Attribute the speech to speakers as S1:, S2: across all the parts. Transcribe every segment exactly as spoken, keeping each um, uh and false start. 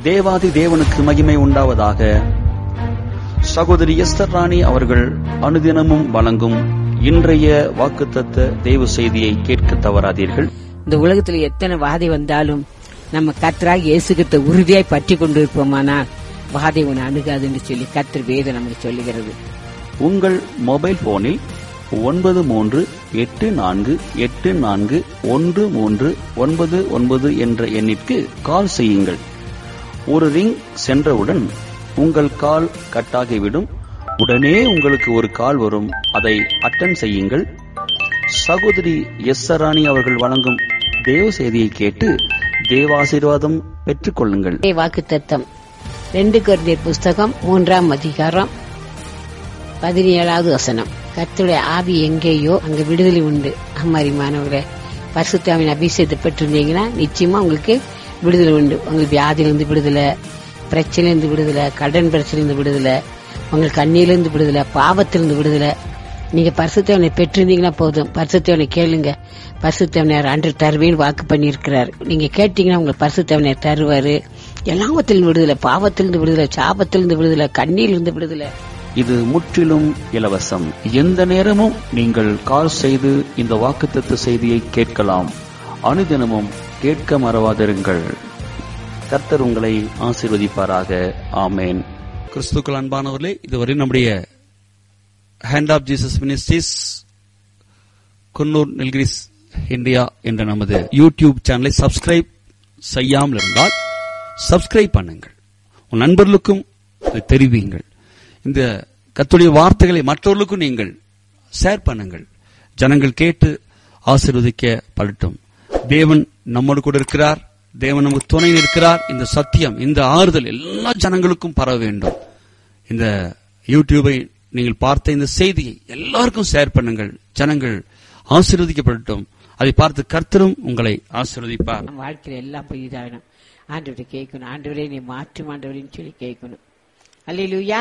S1: தேவாதி தேவனுக்கு மகிமை உண்டாவதாக. சகோதரி எஸ்தர் ராணி அவர்கள் அனுதினமும் வழங்கும் இன்றைய வாக்குத்தத்த தேவ செய்தியை கேட்க தவறாதீர்கள்.
S2: இந்த உலகத்துல எத்தனை வாதை வந்தாலும் நம்ம கர்த்தராகிய இயேசு கிறிஸ்துவை உறுதியாய் பற்றி கொண்டிருப்போமானால் வாதை உன்னை அணுகாதுன்னு சொல்லி கர்த்தர் வேதம் நமக்கு சொல்லுகிறது.
S1: உங்கள் மொபைல் போனில் ஒன்பது மூன்று எட்டு நான்கு எட்டு நான்கு ஒன்று மூன்று ஒன்பது ஒன்பது என்ற எண்ணிற்கு கால் செய்யுங்கள். ஒரு ரிங் சென்றவுடன் உங்கள் கால் கட்டாகிவிடும். உடனே உங்களுக்கு ஒரு கால் வரும். அதை அட்டெண்ட் செய்யுங்கள். சகோதரி எஸ் ராணி அவர்கள் வழங்கும் தேவ செய்தியை கேட்டு தேவாசீர்வாதம் பெற்றுக் கொள்ளுங்கள்.
S2: வாக்குத்தத்தம் ரெண்டு கொரிந்தியர் புஸ்தகம் மூன்றாம் அதிகாரம் பதினேழாவது வசனம். கர்த்தருடைய ஆவி எங்கேயோ அங்க விடுதலை உண்டு. அம்மாரிமானவர்களே, பரிசுத்தாவின் அபிஷேகத்தை பெற்றிருந்தீங்கன்னா நிச்சயமா உங்களுக்கு விடுதலை உண்டு. உங்களுக்கு வியாதியிலிருந்து விடுதலை, பிரச்சனையிலிருந்து விடுதலை, கடன் பிரச்சனையிலிருந்து விடுதலை, உங்களுக்கு கண்ணியிலிருந்து விடுதலை, பாவத்திலிருந்து விடுதலை. நீங்க பரிசுத்தவனை பெற்றிருந்தீங்கன்னா போதும். பரிசுத்தவனை கேளுங்க. பரிசுத்தவனையார் அன்று தருவேன்னு வாக்கு பண்ணி இருக்கிறார். நீங்க கேட்டீங்கன்னா உங்களுக்கு பரிசுத்தவனையார் தருவாரு. எல்லாவத்திலிருந்து விடுதலை, பாவத்திலிருந்து விடுதலை, சாபத்திலிருந்து விடுதலை, கண்ணியிலிருந்து விடுதலை.
S1: இது முற்றிலும் இலவசம். எந்த நேரமும் நீங்கள் கால் செய்து இந்த வாக்குத்தத்த செய்தியை கேட்கலாம். அனுதினமும் கேட்க மறவாதிருங்கள். கர்த்தர் உங்களை ஆசீர்வதிப்பாராக. ஆமேன். கிறிஸ்துக்கள் அன்பானவர்களே, இதுவரை நம்முடைய hand of Jesus ministries Coonoor Nilgiris India என்ற நமது யூடியூப் சேனலை சப்ஸ்கிரைப் செய்யாமல் இருந்தால் சப்ஸ்கிரைப் பண்ணுங்கள். உன் நண்பர்களுக்கும் தெரிவியுங்கள். இந்த கர்த்தருடைய வார்த்தைகளை மற்றவர்களுக்கும் நீங்கள் ஷேர் பண்ணுங்கள். ஜனங்கள் கேட்டு ஆசீர்வதிக்கப்படட்டும். தேவன் நம்மோடு கூட இருக்கிறார். தேவன் நமக்கு துணை இருக்கிறார். இந்த சத்தியம், இந்த ஆறுதல் எல்லா ஜனங்களுக்கும் பரவ வேண்டும். இந்த யூடியூபை நீங்கள் பார்த்த இந்த செய்தியை எல்லாருக்கும் ஷேர் பண்ணுங்கள். ஜனங்கள் ஆசீர்வதிக்கப்படட்டும். அதை பார்த்து கர்த்தரும் உங்களை ஆசீர்வதிப்பார்.
S2: வாழ்க்கையில எல்லாம் புதிதாகணும். ஆண்டவரை கேட்கணும். ஆண்டவரே நீ மாற்றும் ஆண்டவரின்னு சொல்லி கேட்கணும். அல்லேலூயா.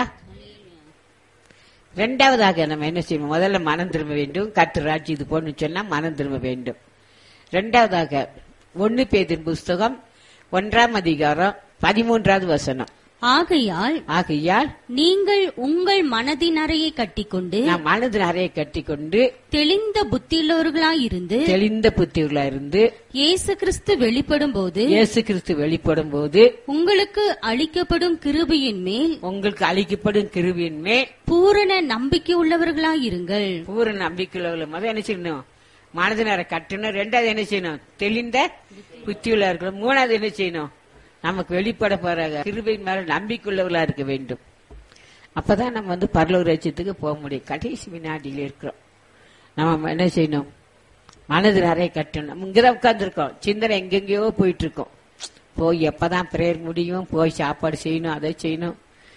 S2: ரெண்டாவதாக நம்ம என்ன செய்யணும்? முதல்ல மனம் திரும்ப வேண்டும். கர்த்தர் ராஜ்யம் இது போன்னு சொன்னா மனம் திரும்ப வேண்டும். ரெண்டாவதாக ஒன்னு பேதின் புஸ்தகம் ஒன்றாம் அதிகாரம் பதிமூன்றாவது வசனம்.
S3: ஆகையால்
S2: ஆகையால்
S3: நீங்கள் உங்கள் மனதின் அறையை கட்டிக்கொண்டு
S2: மனதின் அறையை கட்டிக்கொண்டு
S3: தெளிந்த புத்தியுள்ளவர்களாயிருந்து
S2: தெளிந்த புத்தியுள்ளவர்களாயிருந்து
S3: இயேசு கிறிஸ்து வெளிப்படும் போது
S2: இயேசு கிறிஸ்து வெளிப்படும் போது
S3: உங்களுக்கு அளிக்கப்படும் கிருபையின் மேல்
S2: உங்களுக்கு அளிக்கப்படும் கிருபையின் மேல்
S3: பூரண நம்பிக்கை உள்ளவர்களாயிருங்கள்.
S2: பூரண நம்பிக்கை உள்ளவர்கள் முதல் என்ன செய்யணும்? மனதின் அறை கட்டணும். ரெண்டாவது என்ன செய்யணும்? தெளிந்த புத்தியுள்ளவர்கள். மூணாவது என்ன செய்யணும்? நமக்கு வெளிப்பட போற கிருபையின் மேல நம்பிக்கையுள்ளவர்களா இருக்க வேண்டும். அப்பதான் நம்ம வந்து பரலோக ராஜ்யத்துக்கு போக முடியும். கடைசி வினாடியில இருக்கிறோம். நம்ம என்ன செய்யணும்? மனது நிறைய கட்டணும். நம்ம இங்கதான் உட்கார்ந்து இருக்கோம். சிந்தனை எங்கெங்கயோ போயிட்டு இருக்கோம். போய் எப்பதான் பிரேயர் முடியும், போய் சாப்பாடு செய்யணும், அதை செய்யணும்,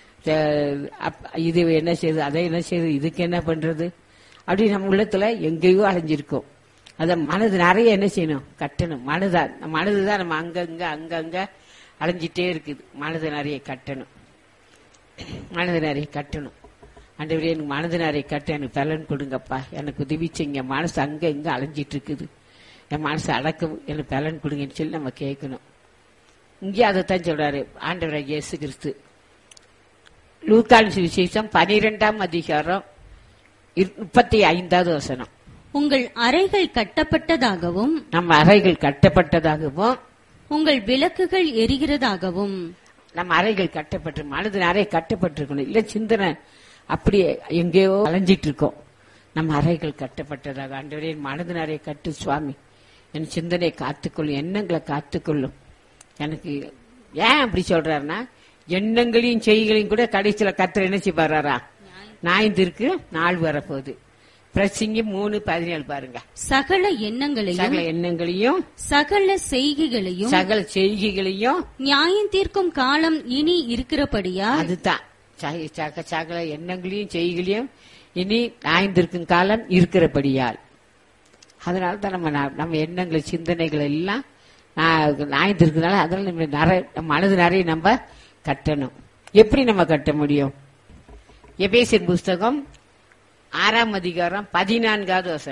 S2: இது என்ன செய்யுது, அதை என்ன செய்யுது, இதுக்கு என்ன பண்றது, அப்படி நம்ம உள்ளத்துல எங்கேயோ அலைஞ்சிருக்கோம். அத மனது நிறைய என்ன செய்யணும்? கட்டணும். மனதா மனதுதான் நம்ம அங்கங்க அங்கங்க அலைஞ்சிட்டே இருக்குது. மனது நிறைய கட்டணும். மனது நிறைய கட்டணும். ஆண்டவரே எனக்கு மனது நிறைய கட்ட எனக்கு பலன் கொடுங்கப்பா, எனக்கு உதவி செய்யுங்க. மனசு அங்க இங்க அலைஞ்சிட்டு இருக்குது, என் மனசு அடக்க எனக்கு பலன் கொடுங்கன்னு சொல்லி நம்ம கேட்கணும். இங்கே அதைத்தான் சொல்றாரு ஆண்டவராகிய இயேசு கிறிஸ்து. லூக்கான் சுவிசேஷம் பனிரெண்டாம் அதிகாரம் முப்பத்தி ஐந்தாவது வசனம்.
S3: உங்கள் அறைகள் கட்டப்பட்டதாகவும்
S2: நம்ம அறைகள் கட்டப்பட்டதாகவும்
S3: உங்கள் விளக்குகள் எரிகிறதாகவும்.
S2: நம்ம அறைகள் கட்டப்பட்டு மனது அறை கட்டப்பட்டிருக்கணும். இல்ல சிந்தனை அப்படியே எங்கேயோ அலைஞ்சிட்டு இருக்கோம். நம்ம அறைகள் கட்டப்பட்டதாக. ஆண்டவரே மனது நிறைய கட்டு சுவாமி, என் சிந்தனை காத்துக்கொள்ளும், எண்ணங்களை காத்துக்கொள்ளும். எனக்கு ஏன் அப்படி சொல்றாருன்னா, எண்ணங்களையும் செய்களையும் கூட கடைசியில கர்த்தர் என்ன செய்வாரா? நாய்ந்திருக்கு நாள் வரப்போகுது. பிரசங்கி மூணு பதினேழு பாருங்க.
S3: சகல எண்ணங்களையும்
S2: சகல எண்ணங்களையும்
S3: சகல செய்கைகளையும்
S2: சகல செய்கைகளையும்
S3: நியாயம் தீர்க்கும் காலம் இனி இருக்கிறபடியா.
S2: அதுதான் சகல எண்ணங்களையும் செய்களையும் இனி நியாயம் தீர்க்கும் காலம் இருக்கிறபடியால். அதனாலதான் நம்ம நம்ம எண்ணங்கள் சிந்தனைகள் எல்லாம் நியாயம் தீர்க்கிறதுனால அதனால நம்ம நிறைய மனது நிறைய நம்ம கட்டணும். எப்படி நம்ம கட்ட முடியும்? எபேசியர் புஸ்தகம் ஆறாம் அதிகாரம் பதினான்காவது வசனம்.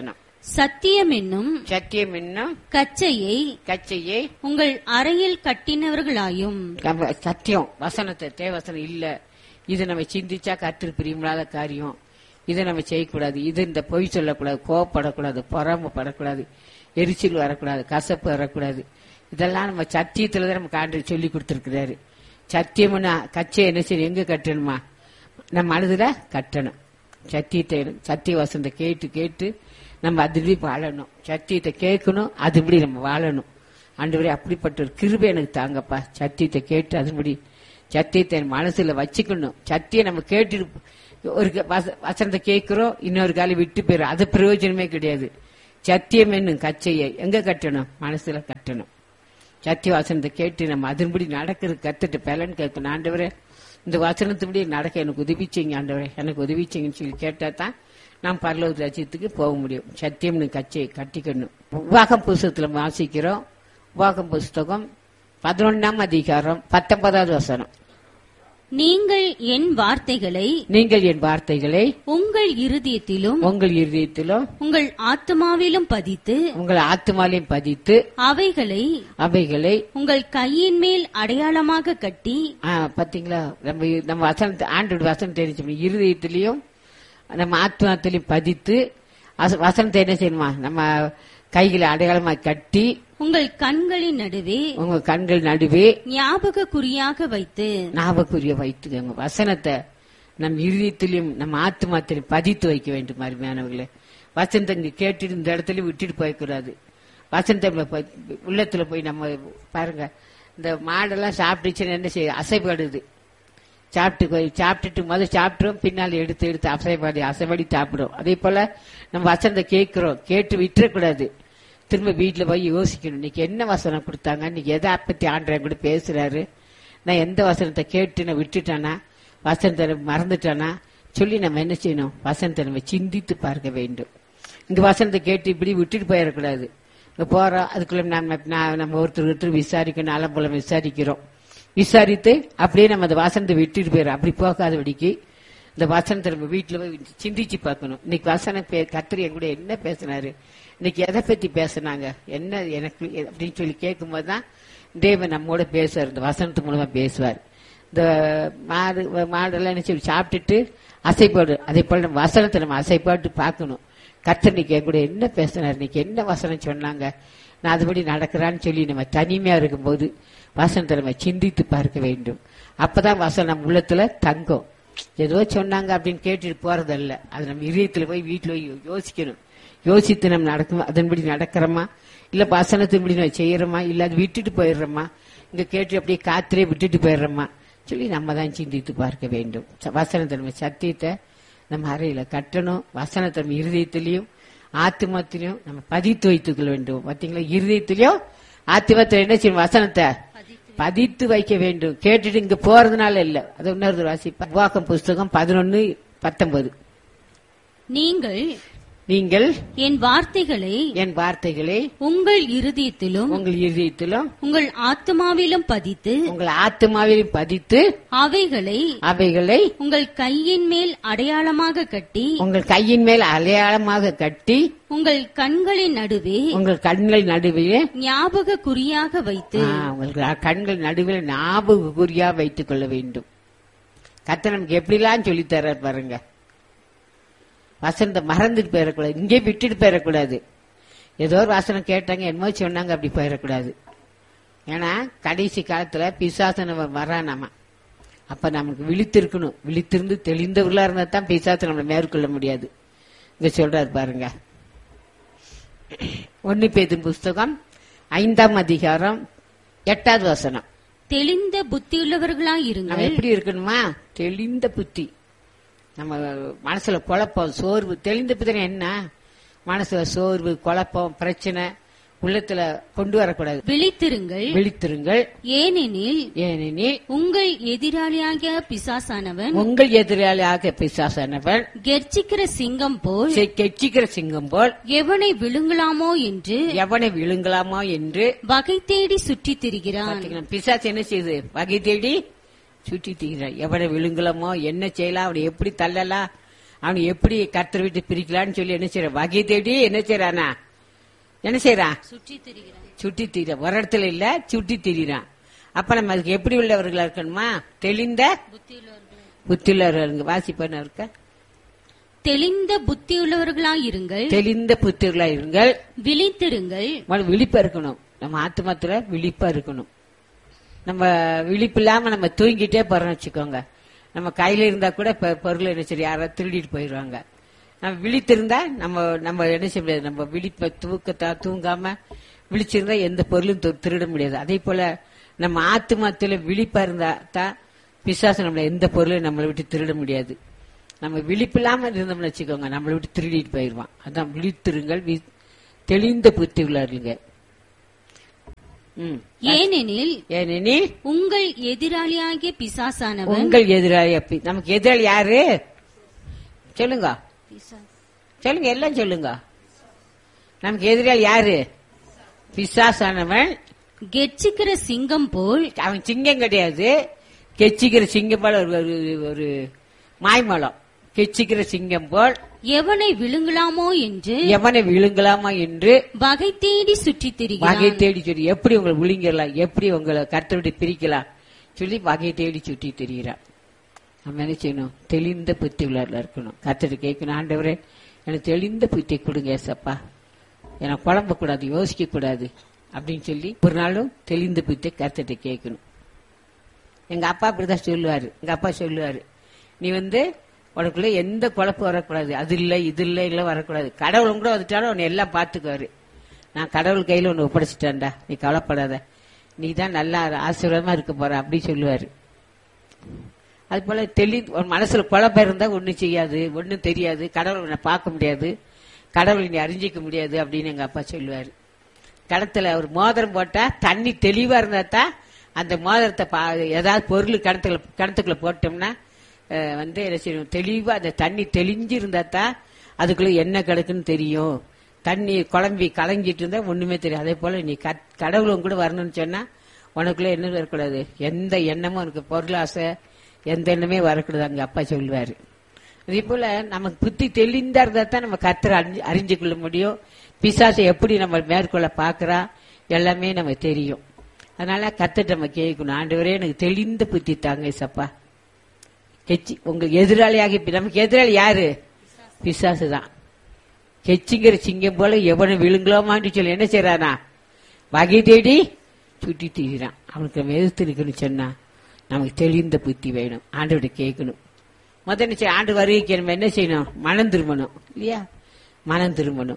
S3: சத்தியம் என்னும்
S2: சத்தியம் என்னும்
S3: கச்சையை
S2: கச்சையை
S3: உங்கள் அறையில் கட்டினவர்களாயும்.
S2: நம்ம சத்தியம் வசனத்தை தேவசனம் இல்ல, இது நம்ம சிந்திச்சா கர்த்தருக்கு பிரியமில்லாத காரியம், இதை நம்ம செய்யக்கூடாது, இது இந்த பொய் சொல்லக்கூடாது, கோவப்படக்கூடாது, பொறாமப்படக்கூடாது, எரிச்சல் வரக்கூடாது, கசப்பு வரக்கூடாது. இதெல்லாம் நம்ம சத்தியத்துலதான் நமக்கு ஆண்டவர் சொல்லி கொடுத்திருக்கிறாரு. சத்தியம்னா கச்சை என்ன செய்யணும், எங்க கட்டணுமா, நம்ம மனதுல கட்டணும். சத்தியத்தை சத்திய வசனத்தை கேட்டு கேட்டு நம்ம அதுபடி வாழணும். சத்தியத்தை கேட்கணும், அதுபடி நம்ம வாழணும். ஆண்டவரே அப்படிப்பட்ட ஒரு கிருபை எனக்கு தாங்கப்பா. சத்தியத்தை கேட்டு அதுபடி சத்தியத்தை மனசுல வச்சுக்கணும். சத்தியம் நம்ம கேட்டு ஒரு வசனத்தை கேட்கிறோம், இன்னொரு காலம் விட்டு போயிடும், அது பிரயோஜனமே கிடையாது. சத்தியம் என்னும் கச்சையை எங்க கட்டணும், மனசுல கட்டணும். சத்திய வசனத்தை கேட்டு நம்ம அதன்படி நடக்கிறது கத்துட்டு பலன் கேட்கணும். ஆண்டவரே இந்த வசனத்துபடி நடக்க எனக்கு உதவிச்சிங்க ஆண்டவரே, எனக்கு உதவிச்சிங்கன்னு சொல்லி கேட்டா தான் நாம் பரலோக ராஜ்யத்துக்கு போக முடியும். சத்தியம்னு கச்சையை கட்டிக்கணும். உபாகம் புஸ்தகத்துல வாசிக்கிறோம். உபாகம் புஸ்தகம் பதினொன்னாம் அதிகாரம் பத்தொன்பதாவது வசனம்.
S3: நீங்கள் என் வார்த்தைகளை
S2: நீங்கள் என் வார்த்தைகளை
S3: உங்கள் இருதயத்திலும்
S2: உங்கள் இருதயத்திலும்
S3: உங்கள் ஆத்மாவிலும் பதித்து
S2: உங்கள் ஆத்மாலையும் பதித்து
S3: அவைகளை
S2: அவைகளை
S3: உங்கள் கையின் மேல் அடையாளமாக கட்டி.
S2: பாத்தீங்களா, நம்ம நம்ம வசனத்தை ஆண்டோட வசனம் தெரிஞ்சு இருதயத்திலையும் நம்ம ஆத்மாத்திலையும் பதித்து வசனத்தை என்ன செய்யணுமா, நம்ம கைகளை அடையாளமாக கட்டி
S3: உங்கள் கண்களின் நடுவே
S2: உங்க கண்கள் நடுவே
S3: ஞாபக குறியாக வைத்து
S2: ஞாபகக்குரிய வைத்துக்கோங்க. வசனத்தை நம் இருதயத்திலையும் நம்ம ஆத்மாத்திலையும் பதித்து வைக்க வேண்டும். அருமையானவர்களே, வசனத்தை இங்க கேட்டுட்டு இந்த இடத்துல விட்டுட்டு போயக்கூடாது. வசனத்தை உள்ளத்துல போய் நம்ம பாருங்க, இந்த மாடெல்லாம் சாப்பிட்டுச்சுன்னு என்ன செய்ய அசைப்படுது. சாப்பிட்டு சாப்பிட்டுட்டு முதல் சாப்பிட்டோம், பின்னால் எடுத்து எடுத்து அசைப்பாடி அசைப்பாடி சாப்பிடும். அதே போல நம்ம வசனத்தை கேட்கிறோம், கேட்டு விட்டுறக்கூடாது. திரும்ப வீட்டுல போய் யோசிக்கணும், இன்னைக்கு என்ன வசனம் கொடுத்தாங்க, இன்னைக்கு எதை பத்தி ஆண்டவன் கூட பேசுறாரு, நான் எந்த வசனத்தை கேட்டு நான் விட்டுட்டானா, வசனத்தை மறந்துட்டானா சொல்லி நம்ம என்ன செய்யணும், வசனத்தை நம்ம சிந்தித்து பார்க்க வேண்டும். இங்க வசனத்தை கேட்டு இப்படி விட்டுட்டு போயிடக்கூடாது. இங்க போறோம், அதுக்குள்ள நம்ம நம்ம ஒருத்தர் ஒருத்தர் விசாரிக்கணும், அலம்புலம் விசாரிக்கிறோம். விசாரித்து அப்படியே நம்ம அந்த வசனத்தை விட்டுட்டு போயிடும். அப்படி போகாதபடிக்கு இந்த வசனத்தை நம்ம வீட்டுல போய் சிந்திச்சு பார்க்கணும். இன்னைக்கு வசனம் கர்த்தர் என் கூட என்ன பேசினாரு, இன்னைக்கு எதை பத்தி பேசினாங்க, என்ன எனக்கு அப்படின்னு சொல்லி கேட்கும் போதுதான் தேவன் நம்மோட பேசுவார். இந்த வசனத்து மூலமா பேசுவார். இந்த மாடு மாடெல்லாம் என்ன சொல்லி சாப்பிட்டுட்டு அசைப்பாடு, அதே போல நம்ம வசனத்தை நம்ம அசைப்பாட்டு பார்க்கணும். கர்த்தர் இன்னைக்கு என் கூட என்ன பேசினார், இன்னைக்கு என்ன வசனம் சொன்னாங்க, நான் அதுபடி நடக்கிறான்னு சொல்லி நம்ம தனிமையா இருக்கும்போது வசனத்தை நம்ம சிந்தித்து பார்க்க வேண்டும். அப்பதான் வசனம் நம்ம உள்ளத்துல தங்கும். ஏதோ சொன்னாங்க அப்படின்னு கேட்டுட்டு போறதல்ல, அது நம்ம இதயத்துல போய் வீட்டுல போய் யோசிக்கணும். யோசித்து நம்ம நடக்கும் அதன்படி நடக்கிறோமா, இல்ல வசனத்தின்படி நம்ம செய்யறோமா, இல்ல அது விட்டுட்டு போயிடுறோமா, இங்க கேட்டு அப்படியே காத்திலே விட்டுட்டு போயிடுறோமா சொல்லி நம்ம தான் சிந்தித்து பார்க்க வேண்டும். வசனத்தை நம்ம சத்தியத்தை நம்ம அறையில கட்டணும். வசனத்தை நம்ம இருதயத்திலையும் ஆத்மத்திலையும் நம்ம பதித்து வைத்துக் கொள்ள வேண்டும். பாத்தீங்களா, இருதயத்திலையும் ஆத்மத்துல என்ன செய்யும், வசனத்தை பதித்து வைக்க வேண்டும். கேட்டுட்டு இங்க போறதுனால இல்ல. அது இன்னொரு வாசிப்பா, உபாகம் புஸ்தகம் பதினொன்னு பத்தொன்பது.
S3: நீங்கள்
S2: நீங்கள்
S3: என் வார்த்தைகளை
S2: என் வார்த்தைகளை
S3: உங்கள் இருதயத்திலும்
S2: உங்கள் இருதயத்திலும்
S3: உங்கள் ஆத்மாவிலும் பதித்து
S2: உங்கள் ஆத்மாவிலும் பதித்து
S3: அவைகளை
S2: அவைகளை
S3: உங்கள் கையின் மேல் அடையாளமாக கட்டி
S2: உங்கள் கையின் மேல் அடையாளமாக கட்டி
S3: உங்கள் கண்களின் நடுவே
S2: உங்கள் கண்கள் நடுவே
S3: ஞாபக குறியாக வைத்து
S2: உங்கள் கண்கள் நடுவில் ஞாபக குறியா வைத்துக் கொள்ள வேண்டும். கர்த்தர் நமக்கு எப்படிலாம் சொல்லி தர்றார் பாருங்க. வசனத்தை மறந்துட்டு போயிடக்கூடாது, இங்கே விட்டுட்டு போயிடக்கூடாது. ஏதோ ஒரு வசனம் கேட்டாங்க என்னமோ சொன்னாங்க அப்படி போயிடக்கூடாது. ஏன்னா கடைசி காலத்துல பிசாசன வரானாமா. அப்ப நமக்கு விழித்திருக்கணும். விழித்திருந்து தெளிந்தவர்களா இருந்தா தான் பிசாசை நம்மளை மேற்கொள்ள முடியாது. இங்க சொல்றாரு பாருங்க, ஒன்னு பேதுரு புஸ்தகம் ஐந்தாம் அதிகாரம் எட்டாவது வசனம்.
S3: தெளிந்த புத்தியுள்ளவர்களாய் இருங்கள்.
S2: நம்ம எப்படி இருக்கணுமா, தெளிந்த புத்தி. நம்ம மனசுல குழப்பம் சோர்வு, தெளிந்த புத்தி என்ன, மனசுல சோர்வு குழப்பம் பிரச்சனை உள்ளத்துல கொண்டு வரக்கூடாது.
S3: விழித்திருங்கள்
S2: விழித்திருங்கள்
S3: ஏனெனில்
S2: ஏனெனில்
S3: உங்கள் எதிராளியாகிய பிசாசானவன்
S2: உங்கள் எதிராளியாக பிசாசானவன்
S3: கெர்ச்சிக்கிற சிங்கம் போல்
S2: கெச்சிக்கிற சிங்கம் போல்
S3: எவனை விழுங்கலாமோ என்று
S2: எவனை விழுங்கலாமோ என்று
S3: வகை தேடி சுற்றித் திரிகிறான்.
S2: பிசாசு என்ன செய்யுது, வகை தேடி சுற்றி திரிகிறான். எவனை விழுங்கலாமோ, என்ன செய்யலாம், அவனை எப்படி தள்ளலாம் அவன் எப்படி கர்த்தர் விட்டு பிரிக்கலான்னு சொல்லி என்ன செய்யறான்? வகை தேடி என்ன செய்யறானா? என்ன செய்யறான்?
S3: சுற்றி திரிகிறான்.
S2: சுட்டி திரியா ஒரு இடத்துல இல்ல, சுட்டி திரிறான். அப்ப நம்ம அதுக்கு எப்படி உள்ளவர்களா இருக்கணுமா? தெளிந்த புத்தியுள்ளவர்கள். வாசிப்பன இருக்க
S3: தெளிந்த புத்தியுள்ளவர்களாயிருங்கள்.
S2: தெளிந்த புத்தியுள்ளவர்களாயிருங்கள்.
S3: விழித்திருங்கள்.
S2: விழிப்பா இருக்கணும். நம்ம ஆத்மாத்துல விழிப்பா இருக்கணும். நம்ம விழிப்பு இல்லாம நம்ம தூங்கிட்டே போறோம்னு வச்சுக்கோங்க. நம்ம கையில இருந்தா கூட பொருள் என்ன சரி யாராவது திருடிட்டு போயிடுவாங்க. நம்ம விழித்திருந்தா நம்ம நம்ம என்ன செய்ய முடியாது. நம்ம விழிப்ப தூக்கத்தா தூங்காம விழிச்சிருந்தா எந்த பொருளும் திருட முடியாது. அதே போல நம்ம ஆத்மாத்துல விழிப்பா இருந்தா தான் பிசாசு நம்மள எந்த பொருளும் நம்மளை விட்டு திருட முடியாது. நம்ம விழிப்பு இல்லாம இருந்தோம்னு வச்சுக்கோங்க, நம்மளை விட்டு திருடிட்டு போயிடுவான். அதான் விழித்திருங்கள், தெளிந்த புத்தி உள்ளாருங்க.
S3: ஏனெனில்
S2: ஏனெனில்
S3: உங்கள் எதிராளியாகிய பிசாசானவன்.
S2: உங்கள் எதிராளி. நமக்கு எதிராளி யாரு சொல்லுங்க, சொல்லுங்க, எல்லாம் சொல்லுங்க. நமக்கு எதிராளி யாரு? பிசாசானவன்.
S3: கெச்சிக்கிற சிங்கம் போல்.
S2: அவன் சிங்கம் கிடையாது, கெச்சிக்கிற சிங்கம் போல ஒரு மாய்மலம். கெச்சிக்கிற சிங்கம் போல்
S3: எவனை விழுங்கலாமோ என்று
S2: எவனை விழுங்கலாமா என்று
S3: வகை தேடி சுற்றி திரிகிறான்.
S2: வகை தேடி சொல்லி எப்படி உங்களை விழுங்கிடலாம், எப்படி உங்களை கர்த்தரை பிரிக்கலாம் சொல்லி வகை தேடி சுற்றி திரிகிறான். நம்ம என்ன செய்யணும்? தெளிந்த புத்தி உள்ளார்ல இருக்கணும். கர்த்தரை கேட்கணும், ஆண்டவரே எனக்கு தெளிந்த புத்தி கொடுங்க ஏசப்பா, எனக்கு குழம்ப கூடாது, யோசிக்க கூடாது அப்படின்னு சொல்லி ஒரு நாளும் தெளிந்த புத்தி கர்த்தரை கேட்கணும். எங்க அப்பா அப்படிதான் சொல்லுவாரு. எங்க அப்பா சொல்லுவாரு, நீ வந்து உனக்குள்ள எந்த குழப்பம் வரக்கூடாது, அது இல்ல இது இல்ல இல்ல வரக்கூடாது. கடவுளும் கூட வந்துட்டாலும் உன்னை எல்லாம் பாத்துக்குவாரு. நான் கடவுள் கையில ஒன்னு ஒப்படைச்சிட்டேன்டா, நீ கவலைப்படாத, நீ தான் நல்லா ஆசீர்வாதமா இருக்க போற அப்படி சொல்லுவாரு. அது போல தெளி ஒரு மனசுல குழப்பம் இருந்தா ஒன்னும் செய்யாது, ஒன்னும் தெரியாது, கடவுள் உன்னை பார்க்க முடியாது, கடவுள் நீ அறிஞ்சிக்க முடியாது அப்படின்னு எங்க அப்பா சொல்லுவாரு. கடத்துல ஒரு மோதிரம் போட்டா தண்ணி தெளிவா இருந்தா தான் அந்த மோதிரத்தை ஏதாவது பொருள் கிணத்துல கிணத்துக்குள்ள போட்டோம்னா வந்து என்ன செய்யணும், தெளிவா அந்த தண்ணி தெளிஞ்சு இருந்தா தான் அதுக்குள்ள என்ன கிடக்குன்னு தெரியும். தண்ணி குழம்பி கலங்கிட்டு இருந்தா ஒண்ணுமே தெரியும். அதே போல நீ கடவுளும் கூட வரணும்னு சொன்னா உனக்குள்ள என்ன வரக்கூடாது, எந்த எண்ணமும் உனக்கு பொருளாசை எந்த எண்ணமே வரக்கூடாது அங்க அப்பா சொல்லுவாரு. அதே போல நமக்கு புத்தி தெளிந்தா இருந்தா தான் நம்ம கர்த்தரை அறிஞ்சு கொள்ள முடியும். பிசாசை எப்படி நம்ம மேற்கொள்ள பாக்குறா எல்லாமே நம்ம தெரியும். அதனால கர்த்தரை நம்ம கேட்கணும், ஆண்டவரே எனக்கு தெளிந்த புத்தி தாங்க சப்பா. கெச்சி உங்க எதிராளியாகி, நமக்கு எதிராளி யாரு? பிசாசு தான். கெச்சிங்கிற சிங்கம் போல எவனை விழுங்கலாமான்னு சொல்லி என்ன செய்யறானா, வகை தேடி சுட்டி தீரான். அவனுக்கு நம்ம எதிர்த்து நிக்கணும் சொன்னா நமக்கு தெளிந்த புத்தி வேணும். ஆண்டவரை கேட்கணும். முதல்ல ஆண்டு வருகைக்கு நம்ம என்ன செய்யணும்? மனம் திரும்பணும் இல்லையா? மனம் திரும்பணும்.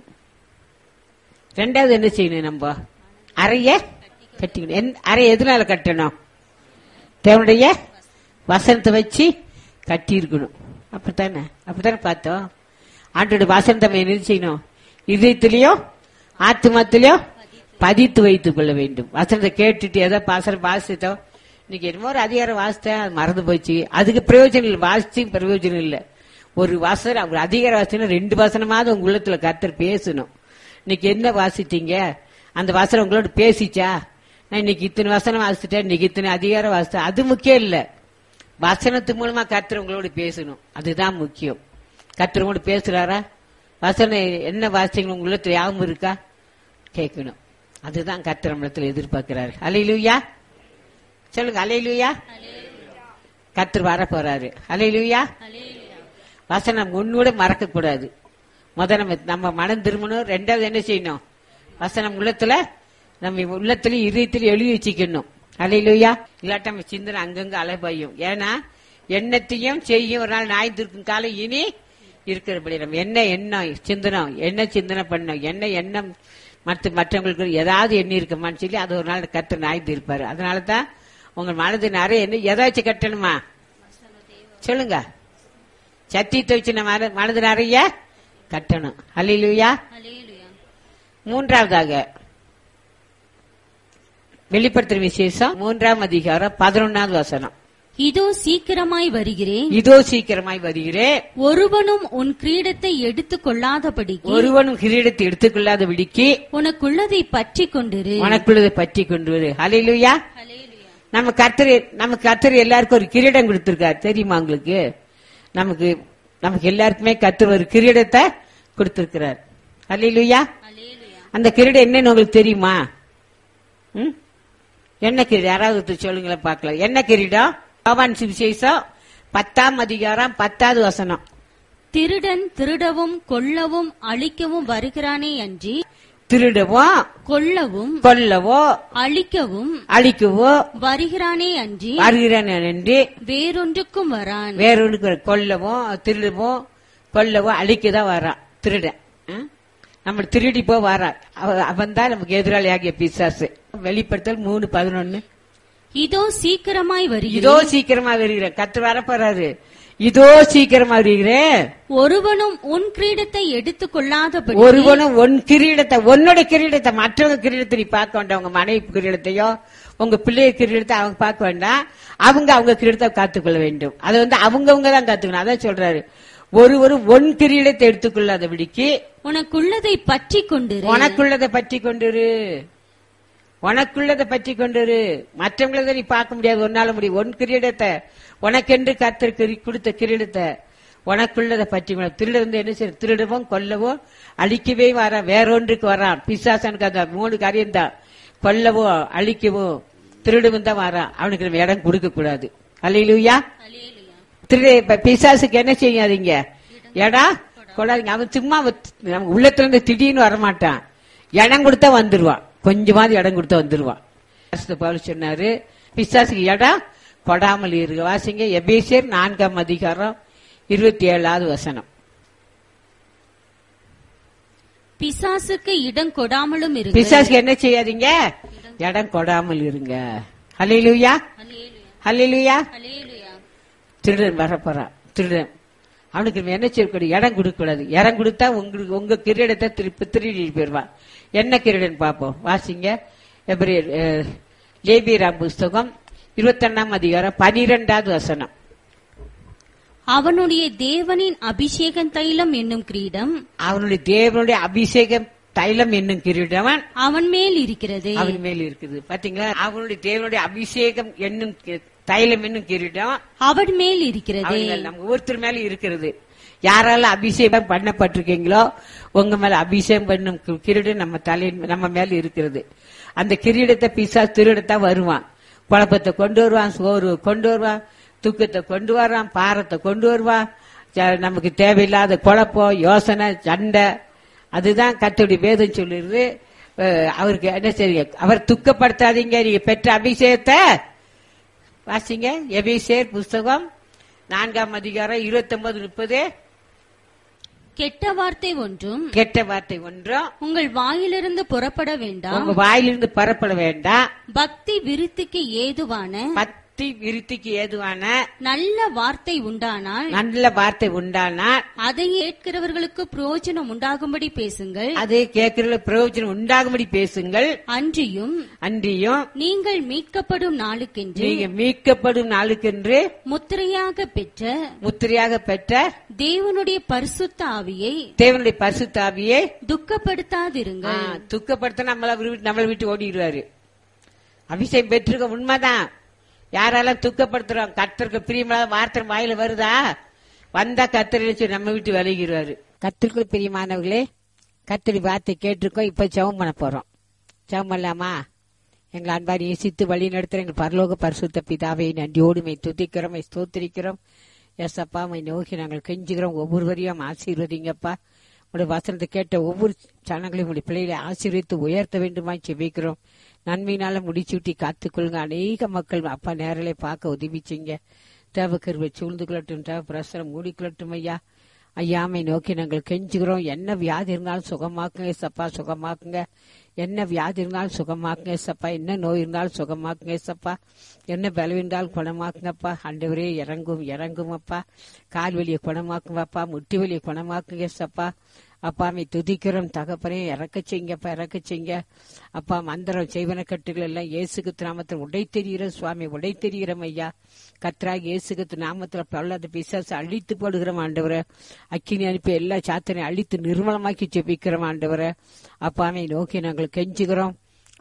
S2: ரெண்டாவது என்ன செய்யணும்? நம்ம அறைய கட்டிக்கணும். அறை எதனால கட்டணும்? தேவனுடைய வசனத்தை வச்சு கட்டி இருக்கணும். அப்படித்தானே அப்படித்தானே பார்த்தோம். ஆண்டோட வசனத்தை என்ன செய்யணும்? இதயத்திலயும் ஆத்மாத்திலயும் பதித்து வைத்துக் கொள்ள வேண்டும். வசனத்தை கேட்டுட்டு ஏதோ பாசனம் வாசித்தோம், இன்னைக்கு என்னமோ ஒரு அதிகாரம் வாசித்தேன், அது மறந்து போச்சு, அதுக்கு பிரயோஜனம் இல்லை. வாசிச்சு பிரயோஜனம் இல்லை. ஒரு வசனம் ஒரு அதிகாரம் வாசிச்சா ரெண்டு வசனமாவது உங்க உள்ளத்துல கர்த்தர் பேசணும். இன்னைக்கு என்ன வாசித்தீங்க, அந்த வசனம் உங்களோட பேசிச்சா? நான் இன்னைக்கு இத்தனை வசனம் வாசிட்டேன், இன்னைக்கு இத்தனை அதிகாரம் வாசித்தேன், அது முக்கியம் இல்ல. வசனத்து மூலமா கர்த்தர் உங்களோட பேசணும், அதுதான் முக்கியம். கர்த்தர் உங்களோட பேசுறாரா? வசனம் என்ன வாசித்தீங்க உங்க உள்ளத்துல யாவும் இருக்கா கேட்கணும். அதுதான் கர்த்தர் நம்மளத்துல எதிர்பார்க்கிறாரு. அல்லேலூயா சொல்லுங்க, அல்லேலூயா. கர்த்தர் வர போறாரு. அல்லேலூயா. வசனம் ஒன்னோட மறக்க கூடாது. முத நம்ம நம்ம மனம் திரும்பணும். ரெண்டாவது என்ன செய்யணும்? வசனம் உள்ளத்துல நம்ம உள்ளத்துல இதயத்துல எழுதி வச்சுக்கணும். அல்லேலூயா. இல்லாட்ட நம்ம சிந்தனை அங்கங்க அலைபாயும். ஏன்னா எண்ணத்தையும் செய்யும் ஒரு நாள் நாய் திருக்கும் காலம் இனி இருக்கிறபடி நம்ம என்ன எண்ணம் சிந்தனம் என்ன சிந்தனை பண்ணோம், என்ன எண்ணம் மற்ற மற்றவங்களுக்கு ஏதாவது எண்ணி இருக்கமான்னு சொல்லி அது ஒரு நாள் கர்த்தர் நாய் தீர்ப்பாரு. அதனாலதான் உங்க மனது நிறைய என்ன ஏதாச்சும் கட்டணுமா சொல்லுங்க. சத்தியத்தை வச்சு நம்ம மனது நிறைய கட்டணும். அல்லேலூயா. மூன்றாவதாக வெளிப்படுத்துற விசேஷம் மூன்றாம் அதிகாரம் பதினொன்னாவது வசனம்.
S3: இதோ சீக்கிரமாய் வருகிறேன்,
S2: இதோ சீக்கிரமாய் வருகிறேன்,
S3: ஒருவனும் உன் கிரீடத்தை எடுத்துக் கொள்ளாதபடிக்கு
S2: ஒருவனும் கிரீடத்தை எடுத்துக் கொள்ளாதபடிக்கு
S3: உனக்குள்ளதை பற்றி கொண்டிரு,
S2: உனக்குள்ளதை பற்றி கொண்டு வரு. அல்லேலூயா. நம்ம கர்த்தர் நமக்கு கர்த்தர் எல்லாருக்கும் ஒரு கிரீடம் கொடுத்திருக்காரு தெரியுமா உங்களுக்கு? நமக்கு நமக்கு எல்லாருக்குமே கர்த்தர் ஒரு கிரீடத்தை கொடுத்திருக்கிறார். அல்லேலூயா. அந்த கிரீடம் என்னன்னு உங்களுக்கு தெரியுமா? ம்? என்ன கிரீடம்? யாராவது சொல்லுங்களேன் பார்க்கலாம். என்ன கிரீடம்? யோவான் சுவிசேஷம் பத்தாம் அதிகாரம் பத்தாவது வசனம்.
S3: திருடன் திருடவும் கொல்லவும் அழிக்கவும் வருகிறானே அன்றி
S2: திருடவும்
S3: கொல்லவும்
S2: கொல்லவோ
S3: அழிக்கவும்
S2: அழிக்கவோ
S3: வருகிறானே அன்றி
S2: வருகிறான் என்று
S3: வேறொன்றுக்கும் வரான்.
S2: வேறொன்று கொல்லவும் திருடவும் கொல்லவோ அழிக்கதான் வரான் திருடன். நம்ம திருடி போ வரான். அவன் தான் நமக்கு எதிராளி ஆகிய பிசாசு. வெளிப்படுத்தல் மூணு பதினொன்னு.
S3: இதோ சீக்கிரமாய் வருகிறேன்.
S2: இதோ சீக்கிரமா வருகிறேன். கர்த்தர் வர போறாரு. இதோ சீக்கிரமா வருகிறேன்.
S3: ஒருவனும் உன் கிரீடத்தை எடுத்துக் கொள்ளாதபடி
S2: ஒருவனும் உன் கிரீடத்தை, உன்னோட கிரீடத்தை, மற்றவங்க கிரீடத்தை நீ பார்க்க வேண்டாம். உங்க மனைவி கிரீடத்தையோ உங்க பிள்ளைய கிரீடத்தை அவங்க பார்க்க வேண்டாம். அவங்க அவங்க கிரீடத்தை காத்துக்கொள்ள வேண்டும். அதை வந்து அவங்கவுங்க தான் காத்துக்கணும். அதான் சொல்றாரு, ஒருவரும் ஒன் கிரீடத்தை எடுத்துக்கொள்ளாதபடிக்கு
S3: உனக்குள்ளதை பற்றி கொண்டு
S2: உனக்குள்ளதை பற்றி கொண்டிரு. உனக்குள்ளதை பற்றி கொண்டிரு. மற்றவங்களத நீ பார்க்க முடியாது. ஒன்னால முடியும். ஒன் கிரீடத்தை, உனக்கென்று கர்த்தர் கொடுத்த கிரீடத்தை உனக்குள்ளதை பற்றி. திருட வந்து என்ன செய்ய? திருடவும் கொல்லவோ அழிக்கவே வர வேறொன்றுக்கு வரான். பிசாசனுக்கு அந்த மூணு காரியம் தான். கொல்லவோ அழிக்கவோ திருடவும் தான் வரான். அவனுக்கு நம்ம இடம் கொடுக்க கூடாது. அல்லேலூயா. திருட பிசாசுக்கு என்ன செய்யாதீங்க? எடா கொடாதீங்க. அவன் சும்மா நம்ம உள்ளத்துல இருந்து திடீர்னு வரமாட்டான். இடம் கொடுத்தா வந்துருவான். கொஞ்சமாவது இடம் கொடுத்தா வந்துருவான். பவுல் சொன்னாரு, பிசாசுக்கு இடம் கொடாமல் இருக்க. வாசிங்க எபேசியர் நான்காம் அதிகாரம் இருபத்தி ஏழாவது வசனம்.
S3: பிசாசுக்கு இடம் கொடாமலும் இருங்க.
S2: பிசாசுக்கு என்ன செய்யாதீங்க? இடம் கொடாமல் இருங்க. அல்லேலூயா. அல்லேலூயா. திருடன் வரப்போறான். திருடன் அவனுக்கு என்ன செய்யக்கூடாது? இடம் கொடுக்க கூடாது. இடம் கொடுத்தா உங்களுக்கு உங்க கிரீடத்தை திருப்பி திருடி போயிருவான். என்ன கிரீடன் பார்ப்போம். வாசிங்க லேபியராம் புஸ்தகம் இருபத்தி ஒன்னாம் அதிகாரம் பனிரெண்டாவது வசனம்.
S3: அவனுடைய தேவனின் அபிஷேகம் தைலம் என்னும் கிரீடம்,
S2: அவனுடைய தேவனுடைய அபிஷேகம் தைலம் என்னும் கிரீடம்
S3: அவன் மேல் இருக்கிறது.
S2: அவன் மேல் இருக்குது. பாத்தீங்களா? அவனுடைய தேவனுடைய அபிஷேகம் என்னும் தைலம் என்னும் கிரீடம்
S3: அவன் மேல் இருக்கிறது.
S2: நம்ம ஒவ்வொருத்தர் மேல இருக்கிறது. யாரால அபிஷேகம் பண்ணப்பட்டிருக்கீங்களோ உங்க மேல அபிஷேகம் பண்ணும் கிரீடம் நம்ம தலையின் நம்ம மேல இருக்கிறது. அந்த கிரீடத்தை பிசாசு திருடத்தான் வருவான். குழப்பத்தை கொண்டு வருவான், சோறு கொண்டு வருவான், துக்கத்தை கொண்டு வரான், பாரத்தை கொண்டு வருவான். நமக்கு தேவையில்லாத குழப்பம், யோசனை, சண்டை. அதுதான் கர்த்தருடைய வேதம் சொல்லிருது. அவருக்கு என்ன செய்ய? அவர் துக்கப்படுத்தாதீங்க. நீங்க பெற்ற அபிஷேகத்தை வாசிங்க. எபேசியர் புஸ்தகம் நான்காம் அதிகாரம் இருபத்தி ஒன்பது முப்பது.
S3: கெட்ட வார்த்தை ஒன்றும்
S2: கெட்ட வார்த்தை ஒன்றும்
S3: உங்கள் வாயிலிருந்து புறப்பட வேண்டாம்.
S2: உங்க வாயிலிருந்து புறப்பட வேண்டாம்.
S3: பக்தி விருத்திக்கு ஏதுவான
S2: பக்தி விருத்திக்கு ஏதுவான
S3: நல்ல வார்த்தை உண்டானால்
S2: நல்ல வார்த்தை உண்டானால்
S3: அதை கேட்கிறவர்களுக்கு பிரயோஜனம் உண்டாகும்படி பேசுங்கள்.
S2: அதை கேட்கிற பிரயோஜனம் உண்டாகும்படி பேசுங்கள்.
S3: அன்றியும்
S2: அன்றியும்
S3: நீங்கள் மீட்கப்படும் நாளுக்கென்று
S2: நீங்க மீட்கப்படும் நாளுக்கென்று
S3: முத்திரையாக பெற்ற
S2: முத்திரையாக பெற்ற
S3: தேவனுடைய பரிசுத்த ஆவியை
S2: தேவனுடைய பரிசுத்த ஆவியை
S3: துக்கப்படுத்தாதிருங்கள்.
S2: துக்கப்படுத்த நம்மள நம்மளை விட்டு ஓடிடுவாரு. அபிஷேகம் பெற்றிருக்க உண்மைதான். யாரெல்லாம் துக்கப்படுத்துறோம்? கர்த்தருக்கு பிரியமான வார்த்தை வாயில வருதா? வந்தா கர்த்தர் நம்ம விட்டு விலகிடுவாரு. கர்த்தருக்கு பிரியமானவர்களே, கர்த்தருடைய வார்த்தை கேட்டிருக்கோம். இப்ப ஜெபம் பண்ண போறோம். ஜெபம் பண்ணலாமா? எங்களை அன்பாரி நேசித்து வழி நடத்துற எங்கள் பரலோக பரிசுத்த பிதாவை நன்றியோடு மை துதிக்கிறோம், மை ஸ்தோத்திரிக்கிறோம். எஸ் அப்பா, மை நோக்கி நாங்கள் கெஞ்சுகிறோம். ஒவ்வொருவரையும் ஆசீர்வதிங்கப்பா. உங்களுடைய வசனத்தை கேட்ட ஒவ்வொரு சனங்களையும் உங்களுடைய பிள்ளைகளை ஆசீர்வதித்து உயர்த்த வேண்டுமா செபிக்கிறோம். நன்மையினால முடிச்சுட்டி காத்துக்கொள்ளுங்க. அநேக மக்கள் அப்பா நேரலை பார்க்க உதவிச்சிங்க. தேவ கருவை சூழ்ந்து கொள்ளட்டும், தேவ பிரசரம் மூடிக்கொள்ளட்டும். ஐயா ஐயாமை நோக்கி நாங்கள் கெஞ்சுகிறோம். என்ன வியாதி இருந்தாலும் சுகமாக்குங்க சப்பா, சுகமாக்குங்க. என்ன வியாதி இருந்தாலும் சுகமாக்குங்க சப்பா. என்ன நோய் இருந்தாலும் சுகமாக்குங்க சப்பா. என்ன பலவீனம் இருந்தாலும் குணமாக்குங்கப்பா. ஆண்டவரே இறங்கும் இறங்கும் அப்பா. கால் வலியை குணமாக்குங்கப்பா, முட்டி வலியை குணமாக்குங்க சப்பா. அப்பாமை துதிக்கிறோம் தகப்பனே. இறக்க செய்யுங்கப்பா, இறக்க செய்யுங்க அப்பா. மந்திரம் செய்வன கட்டுகள் எல்லாம் இயேசுக்கு நாமத்தில் உடை தெரிகிறோம் சுவாமி, உடை தெரிகிறோம் ஐயா. கர்த்தராகிய இயேசுக்கு நாமத்துல பொல்லாத பிசாசு அழித்து போடுகிறோம் ஆண்டவரை. அக்கினி அனுப்பி எல்லா சாத்தனையும் அழித்து நிர்மலமாக்கி ஜெபிக்கிறோம் ஆண்டவரை. அப்பாமை நோக்கி நாங்கள் கெஞ்சுகிறோம்.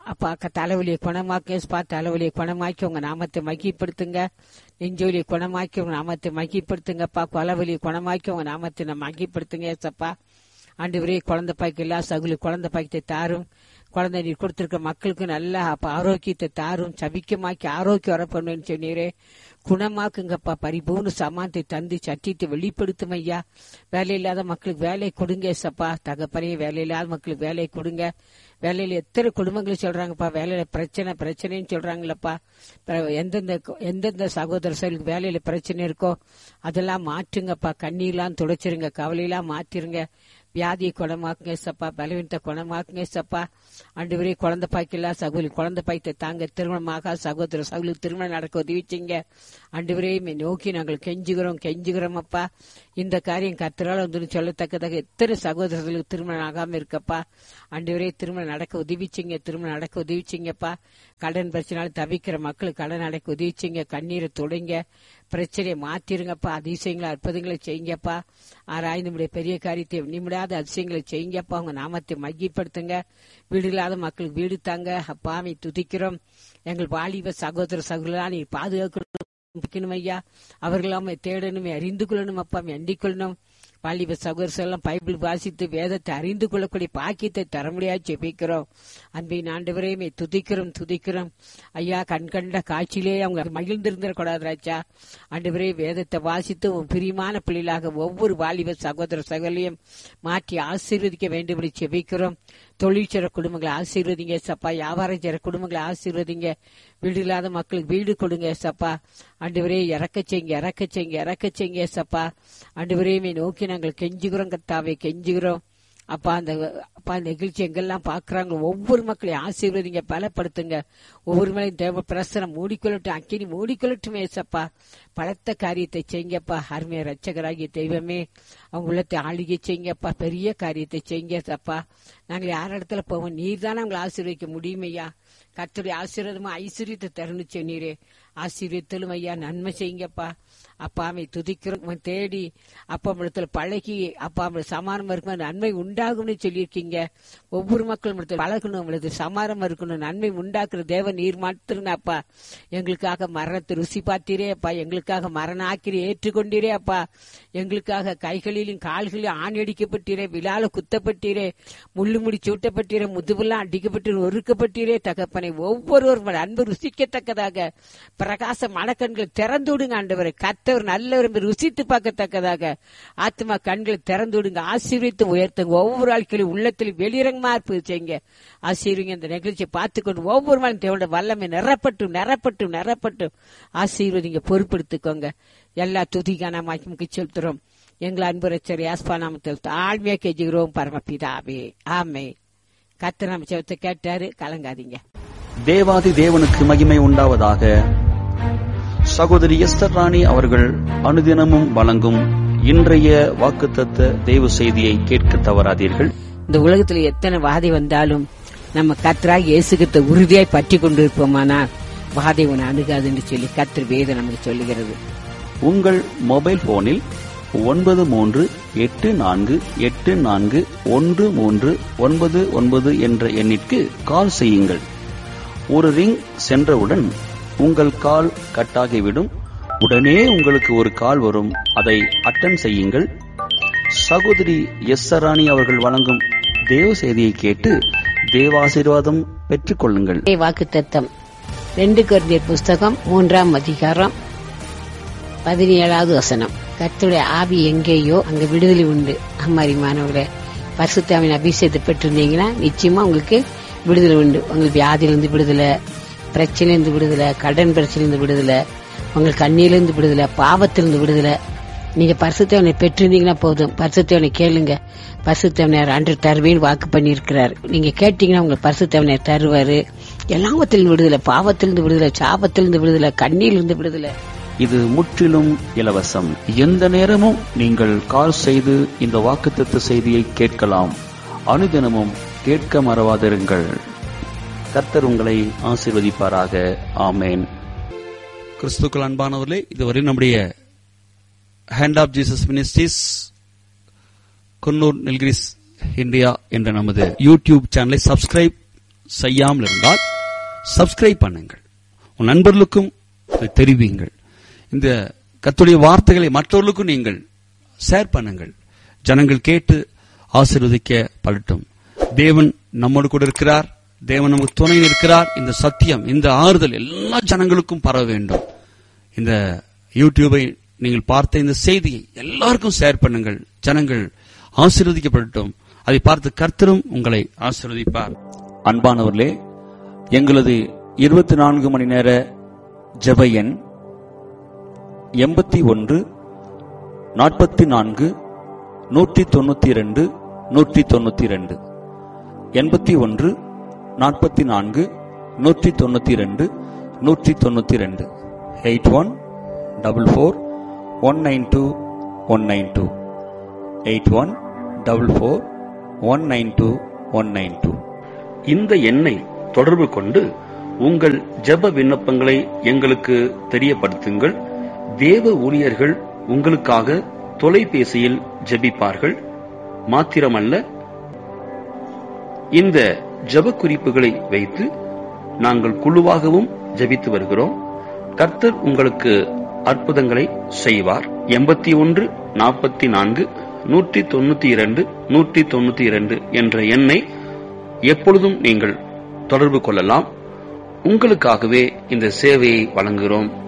S2: அப்பா தலைவலியை குணமாக்க ஏசப்பா, தலைவலியை குணமாக்கி உங்க நாமத்தை மகிப்படுத்துங்க. நெஞ்சொலியை குணமாக்கி உங்க நாமத்தை மகிப்படுத்துங்கப்பா. கொலவலியை குணமாக்கி உங்க நாமத்தை நம்ம மகிப்படுத்துங்க ஏசப்பா. ஆண்டவரே, குழந்தை பாய்க்கு எல்லா சகுலி குழந்தை பாய்க்கத்தை தாரும். குழந்தை நீர் கொடுத்திருக்க மக்களுக்கு நல்ல அப்ப ஆரோக்கியத்தை தாரும். சபிக்கமாக்கி ஆரோக்கியம் வர பண்ணுவேன்னு சொன்னீரே, குணமாக்குங்கப்பா. பரிபூர்ண சமானத்தை தந்து சட்டியத்தை வெளிப்படுத்தும் ஐயா. வேலை இல்லாத மக்களுக்கு வேலை கொடுங்க சப்பா. தகப்பனே, வேலை இல்லாத மக்களுக்கு வேலை கொடுங்க. வேலையில எத்தனை குடும்பங்கள் சொல்றாங்கப்பா, வேலையில பிரச்சனை பிரச்சனைன்னு சொல்றாங்களப்பா. எந்தெந்த எந்தெந்த சகோதர செயலுக்கு வேலையில பிரச்சனை இருக்கோ அதெல்லாம் மாற்றுங்கப்பா. கண்ணீர்லாம் துடைச்சிருங்க, கவலையெல்லாம் மாத்திருங்க. வியாதியை குணமாக்குங்க சப்பா, பலவீனத்தை குணமாக்குங்க சப்பா. ஆண்டவரே, குழந்தை பாய்க்கெல்லாம் சகோதரி குழந்தை பாய்த்தை தாங்க, திருமணமாக சகோதர சகோதரி திருமணம் நடக்க உதவிச்சிங்க. ஆண்டவரே, நோக்கி நாங்கள் கெஞ்சுகிறோம் கெஞ்சுகிறோம் அப்பா. இந்த காரியம் கர்த்தரால் வந்து சொல்லத்தக்கதாக எத்தனை சகோதரர்களுக்கு திருமணம் ஆகாம இருக்கப்பா. ஆண்டவரே, திருமணம் நடக்க உதவிச்சிங்க, திருமணம் நடக்க உதவிச்சிங்கப்பா. கடன் பிரச்சனை தவிக்கிற மக்களுக்கு கடன் நடக்க உதவிச்சிங்க. கண்ணீரை தொடங்க, பிரச்சனையை மாத்திருங்கப்பா. அதிசயங்களை அற்புதங்களை செய்யுங்கப்பா. ஆராய்ந்து நம்முடைய பெரிய காரியத்தை நிமிடாத அதிசயங்களை செய்யுங்கப்பா. உங்க நாமத்தை மையப்படுத்துங்க. வீடு இல்லாத மக்களுக்கு வீடு தாங்க அப்பாவை துதிக்கிறோம். எங்கள் வாலிப சகோதர சகோதரா நீ பாதுகாக்கணும் ஐயா. அவர்களாம தேடணுமே, அறிந்து கொள்ளணும் அப்பா, எண்ணிக் கொள்ளணும். வாலிப சகோதரெல்லாம் பைபிள் வாசித்து வேதத்தை அறிந்து கொள்ளக்கூடிய பாக்கியத்தை தர முடியாது ஜெபிக்கிறோம். அன்பின் ஆண்டவரையுமே துதிக்கிறோம் துதிக்கிறோம் ஐயா. கண் கண்ட காட்சியிலே அவங்க மகிழ்ந்திருந்திடக்கூடாது ராஜா. ஆண்டவரே, வேதத்தை வாசித்து உன் பிரியமான பிள்ளைகளாக ஒவ்வொரு வாலிப சகோதர சகோதரியும் மாற்றி ஆசீர்வதிக்க வேண்டும் என்று ஜெபிக்கிறோம். தொழில் செய்ற குடும்பங்களை ஆசீர்வதிங்க சப்பா. வியாபாரம் செய்ற குடும்பங்களை ஆசீர்வதிங்க. வீடு இல்லாத மக்களுக்கு வீடு கொடுங்க சப்பா. ஆண்டவரே, இறக்க செய்யுங்க இறக்க செய்யுங்க இறக்க செய்யுங்க சப்பா. ஆண்டவரையுமே நோக்கி நாங்கள் கெஞ்சுகிறோம் கர்த்தாவே, கெஞ்சுகிறோம் அப்பா. அந்த அப்பா நிகழ்ச்சி எங்கெல்லாம் பாக்குறாங்க ஒவ்வொரு மக்களையும் ஆசீர்வதிங்க, பலப்படுத்துங்க. ஒவ்வொரு மலையும் தேவ பிரசனம் மூடிக்கொள்ளட்டும், அக்கினி மூடிக்கொள்ளட்டுமே சப்பா. பலத்த காரியத்தை செய்யுங்கப்பா. அருமையா ரட்சகராகிய தெய்வமே, அவங்க உள்ளத்தை ஆளுகை செய்யுங்கப்பா. பெரிய காரியத்தை செய்யுங்க சப்பா. நாங்கள் யார் இடத்துல போவோம், நீர் தானே அவங்களை ஆசீர்வதிக்க முடியுமையா. கர்த்தருடைய ஆசீர்வாதமா ஐஸ்வர்யத்தை தருணுச்சு நீரே. ஆசீர்வதித்தலும் ஐயா, நன்மை செய்யுங்கப்பா. அப்பாவை துதிக்கிறோம் தேடி அப்பா இடத்துல பழகி அப்பா சமாதானம் இருக்கணும், நன்மை உண்டாகும்னு சொல்லியிருக்கீங்க. ஒவ்வொரு மக்களும் பழகணும், உங்களுக்கு சமாதானம் இருக்கணும், நன்மை உண்டாக்குற தேவன் நீர் மாத்திருங்க அப்பா. எங்களுக்காக மரணத்தை ருசி பார்த்தீரே அப்பா. எங்களுக்காக மரண ஆக்கிரி ஏற்றுக்கொண்டீரே அப்பா. எங்களுக்காக கைகளிலும் கால்களிலும் ஆணி அடிக்கப்பட்டீரே, விழால குத்தப்பட்டீரே, முள்ளு முடி சூட்டப்பட்டீரே, முதுவெல்லாம் அடிக்கப்பட்டு ஒருக்கப்பட்டீரே தகப்பனை. ஒவ்வொருவரும் அன்பு ருசிக்கத்தக்கதாக பிரகாச மனக்கண்களை திறந்து விடுங்க ஆண்டவரை. கர்த்தர் நல்லவர் ருசித்து பார்க்கத்தக்கதாக ஆத்மா கண்களை திறந்து விடுங்க. ஆசீர்வித்து உயர்த்துங்க. ஒவ்வொரு ஆட்களையும் உள்ளத்தில் வெளியிறங்கமா இருப்பது செய்யுங்க. ஆசீர்வதிங்க. இந்த நிகழ்ச்சியை பார்த்துக்கொண்டு ஒவ்வொரு நாளும் தேவனுடைய வல்லமை நிரப்பட்டும் நிரப்பட்டும் நிரப்பட்டும் ஆசீர்வதிங்க. பொறுப்படுத்திக்கோங்க. எல்லா துதிக்கான மகிமைக்கு செலுத்துறோம். எங்களை அன்பு ரட்சகர் யாஸ்பா நாமத்தில் தாழ்மையா கெஞ்சுகிறோம் பரமபிதாவே, ஆமென். கர்த்தர் நம்ம ஜெபத்தை கேட்டாரு, கலங்காதீங்க.
S1: தேவாதி தேவனுக்கு மகிமை உண்டாவதாக. சகோதரி எஸ்தர் ராணி அவர்கள் அனுதினமும் வழங்கும் இன்றைய வாக்குத்தத்த தேவ செய்தியை கேட்க தவறாதீர்கள்.
S2: இந்த உலகத்துல எத்தனை வாதை வந்தாலும் நம்ம கர்த்தராகிய இயேசு கிறிஸ்துவை உறுதியாய் பற்றி கொண்டிருப்போமானால் வாதை உன்னை அணுகாதுன்னு சொல்லி கர்த்தர் வேதம் நமக்கு சொல்லுகிறது.
S1: உங்கள் மொபைல் போனில் ஒன்பது மூன்று எட்டு நான்கு எட்டு நான்கு ஒன்று மூன்று ஒன்பது ஒன்பது என்ற எண்ணிற்கு கால் செய்யுங்கள். ஒரு ரிங் சென்றவுடன் உங்கள் கால் கட்டாகிவிடும். உடனே உங்களுக்கு ஒரு கால் வரும். அதை அட்டன் செய்யுங்கள். சகோதரி எஸ் ராணி அவர்கள் வழங்கும் தேவ செய்தியை கேட்டு தேவாசீர்வாதம் பெற்றுக் கொள்ளுங்கள்.
S2: வாக்குத்தத்தம் ரெண்டு கொரிந்தியர் புஸ்தகம் மூன்றாம் அதிகாரம் பதினேழாவது வசனம். கர்த்தருடைய ஆவி எங்கேயோ அங்க விடுதலை உண்டு. அம்மாரிமானவர்களே, பரிசுத்தாவின் அபிஷேகத்தை பெற்றிருந்தீங்கன்னா நிச்சயமா உங்களுக்கு விடுதலை உண்டு. உங்களுக்கு வியாதியிலிருந்து விடுதலை, பிரச்சனையிலிருந்து விடுதலை, கடன் பிரச்சனையிலிருந்து விடுதலை, உங்களுக்கு கண்ணியிலிருந்து விடுதலை, பாவத்திலிருந்து விடுதலை. நீங்க பரிசுத்தவனை பெற்றிருந்தீங்கன்னா போதும். பரிசுத்தவனை கேளுங்க. பரிசுத்தவனர் அன்று தருவேன்னு வாக்கு பண்ணி இருக்கிறார். நீங்க கேட்டீங்கன்னா உங்களுக்கு பரிசுத்தவனர் தருவாரு. எல்லாவத்திலிருந்து விடுதலை, பாவத்திலிருந்து விடுதலை, சாபத்திலிருந்து விடுதலை, கண்ணியிலிருந்து விடுதலை.
S1: இது முற்றிலும் இலவசம். எந்த நேரமும் நீங்கள் கால் செய்து இந்த வாக்குத்தத்த செய்தியை கேட்கலாம். அனுதினமும் கேட்க மறவாதிருங்கள். கர்த்தர் உங்களை ஆசீர்வதிப்பாராக. ஆமேன். கிறிஸ்துக்கள் அன்பானவர்களே, இதுவரை நம்முடைய hand of Jesus ministries Coonoor Nilgiris India என்ற நமது யூடியூப் சேனலை சப்ஸ்கிரைப் செய்யாமல் இருந்தால் சப்ஸ்கிரைப் பண்ணுங்கள். உன் நண்பர்களுக்கும் இதை தெரிவியுங்கள். இந்த கர்த்தருடைய வார்த்தைகளை மற்றவர்களுக்கும் நீங்கள் ஷேர் பண்ணுங்கள். ஜனங்கள் கேட்டு ஆசீர்வதிக்கப்படட்டும். தேவன் நம்மோடு கூட இருக்கிறார். தேவன் நமக்கு துணை இருக்கிறார். இந்த சத்தியம், இந்த ஆறுதல் எல்லா ஜனங்களுக்கும் பரவ வேண்டும். இந்த யூடியூபை நீங்கள் பார்த்த இந்த செய்தியை எல்லாருக்கும் ஷேர் பண்ணுங்கள். ஜனங்கள் ஆசீர்வதிக்கப்படட்டும். அதை பார்த்து கர்த்தரும் உங்களை ஆசீர்வதிப்பார்.
S4: அன்பானவர்களே, எங்களது இருபத்தி நான்கு மணி நேர ஜெப எண் எண்பத்தி ஒன்று நாற்பத்தி நான்கு நூற்றி தொண்ணூத்தி இரண்டு நூற்றி தொண்ணூத்தி இரண்டு எண்பத்தி ஒன்று நாற்பத்தி நான்கு நூற்றி தொண்ணூத்தி இரண்டு நூற்றி தொண்ணூத்தி இரண்டு eight one double four one nine two one nine two eight one double four one nine two one nine two.
S1: இந்த எண்ணை தொடர்பு கொண்டு உங்கள் ஜெப விண்ணப்பங்களை எங்களுக்கு தெரியப்படுத்துங்கள். தேவ ஊழியர்கள் உங்களுக்காக தொலைபேசியில் ஜெபிப்பார்கள். மாத்திரமல்ல, இந்த ஜெப குறிப்புகளை வைத்து நாங்கள் குழுவாகவும் ஜெபித்து வருகிறோம். கர்த்தர் உங்களுக்கு அற்புதங்களை செய்வார். எண்பத்தி ஒன்று நாற்பத்தி நான்கு நூற்றி தொண்ணூத்தி இரண்டு நூற்றி தொண்ணூத்தி இரண்டு என்ற எண்ணை எப்பொழுதும் நீங்கள் தொடர்பு கொள்ளலாம். உங்களுக்காகவே இந்த சேவையை வழங்குகிறோம்.